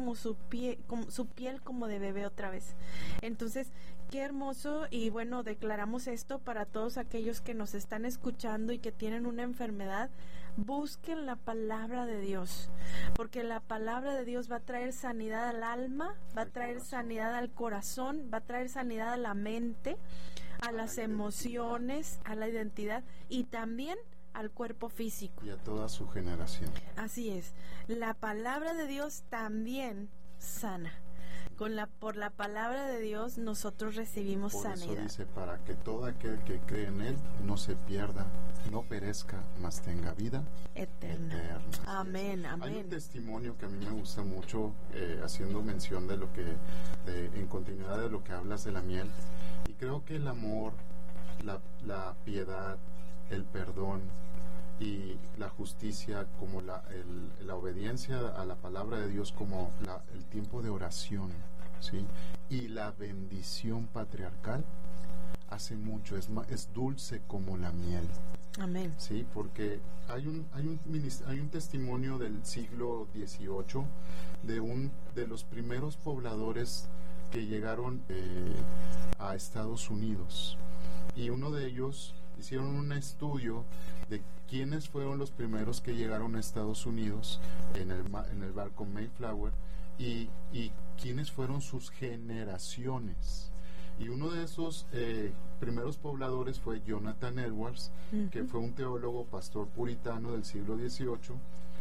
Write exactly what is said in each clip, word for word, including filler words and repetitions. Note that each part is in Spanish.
como su piel, como su piel como de bebé otra vez. Entonces, qué hermoso. Y bueno, declaramos esto para todos aquellos que nos están escuchando y que tienen una enfermedad. Busquen la palabra de Dios, porque la palabra de Dios va a traer sanidad al alma, va a traer sanidad al corazón, va a traer sanidad a la mente, a las emociones, a la identidad y también al cuerpo físico. Y a toda su generación. Así es. La palabra de Dios también sana. Con la, por la palabra de Dios nosotros recibimos por sanidad. Por eso dice, para que todo aquel que cree en Él no se pierda, no perezca, mas tenga vida eterna. eterna. Amén, amén. Hay un testimonio que a mí me gusta mucho, eh, haciendo mención de lo que, de, en continuidad de lo que hablas de la miel. Y creo que el amor, la, la piedad, el perdón y la justicia, como la, el, la obediencia a la palabra de Dios, como la, el tiempo de oración, ¿sí? Y la bendición patriarcal hace mucho, es, es dulce como la miel. Amén. Sí, porque hay un, hay un, hay un testimonio del siglo dieciocho de, un, de los primeros pobladores que llegaron eh, a Estados Unidos, y uno de ellos hicieron un estudio de quiénes fueron los primeros que llegaron a Estados Unidos en el, en el barco Mayflower y, y quiénes fueron sus generaciones. Y uno de esos eh, primeros pobladores fue Jonathan Edwards, uh-huh. que fue un teólogo, pastor puritano del siglo dieciocho,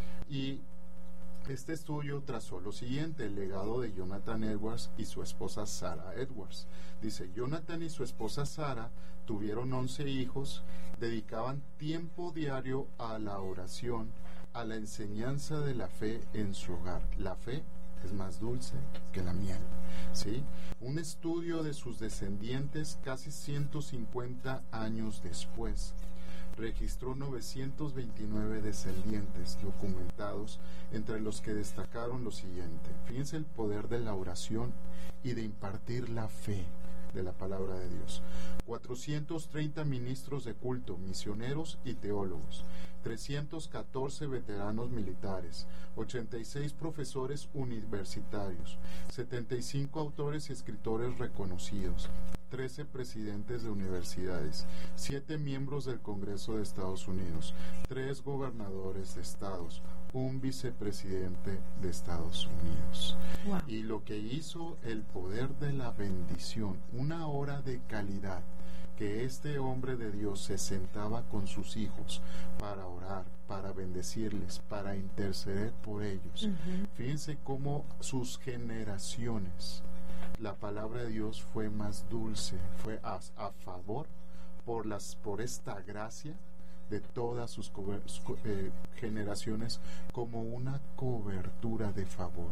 y este estudio trazó lo siguiente: el legado de Jonathan Edwards y su esposa Sarah Edwards. Dice, Jonathan y su esposa Sarah tuvieron once hijos, dedicaban tiempo diario a la oración, a la enseñanza de la fe en su hogar. La fe es más dulce que la miel, ¿sí? Un estudio de sus descendientes casi ciento cincuenta años después registró novecientos veintinueve descendientes documentados, entre los que destacaron lo siguiente. Fíjense el poder de la oración y de impartir la fe de la palabra de Dios. cuatrocientos treinta ministros de culto, misioneros y teólogos, trescientos catorce veteranos militares, ochenta y seis profesores universitarios, setenta y cinco autores y escritores reconocidos, trece presidentes de universidades, siete miembros del Congreso de Estados Unidos, tres gobernadores de estados, un vicepresidente de Estados Unidos. Wow. Y lo que hizo el poder de la bendición, una hora de calidad, que este hombre de Dios se sentaba con sus hijos para orar, para bendecirles, para interceder por ellos. Uh-huh. Fíjense cómo sus generaciones, la palabra de Dios fue más dulce, fue a, a favor por, las, por esta gracia de todas sus cober, eh, generaciones, como una cobertura de favor,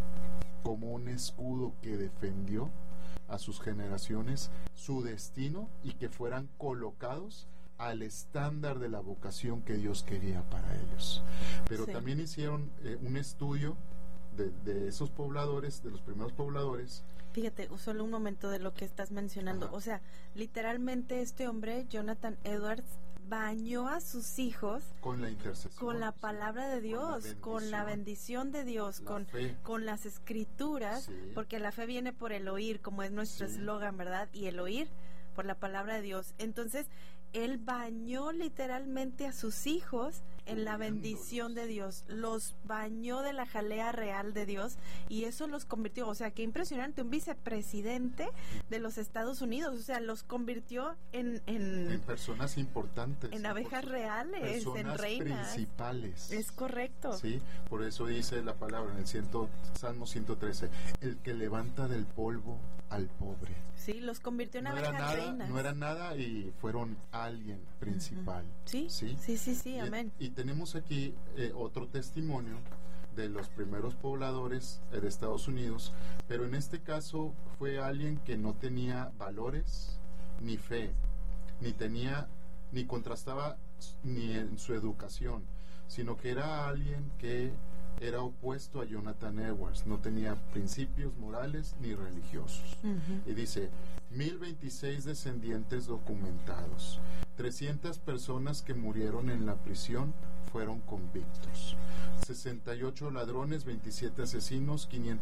como un escudo que defendió a sus generaciones su destino y que fueran colocados al estándar de la vocación que Dios quería para ellos. Pero sí. También hicieron eh, un estudio de, de esos pobladores, de los primeros pobladores. Fíjate, solo un momento de lo que estás mencionando. Ajá. O sea, literalmente este hombre, Jonathan Edwards, bañó a sus hijos con la intercesión, con la palabra de Dios, con la, con la bendición de Dios, con, con las escrituras, sí. Porque la fe viene por el oír, como es nuestro eslogan, sí. ¿Verdad? Y el oír por la palabra de Dios. Entonces, él bañó literalmente a sus hijos en la bendición de Dios, los bañó de la jalea real de Dios, y eso los convirtió, o sea, qué impresionante, un vicepresidente de los Estados Unidos, o sea, los convirtió en en, en personas importantes, en abejas reales, en reinas principales. Es correcto. Sí, por eso dice la palabra en el ciento, Salmo ciento trece, el que levanta del polvo al pobre. Sí, los convirtió en no abejas nada, reinas. No era nada y fueron alguien principal. Uh-huh. Sí, sí, sí, sí, sí, amén. Y, y tenemos aquí eh, otro testimonio de los primeros pobladores eh, de Estados Unidos, pero en este caso fue alguien que no tenía valores ni fe, ni tenía, ni contrastaba ni en su educación, sino que era alguien que era opuesto a Jonathan Edwards, no tenía principios morales ni religiosos. Uh-huh. Y dice, mil veintiséis descendientes documentados, trescientas personas que murieron en la prisión fueron convictos, sesenta y ocho ladrones, veintisiete asesinos, quinientos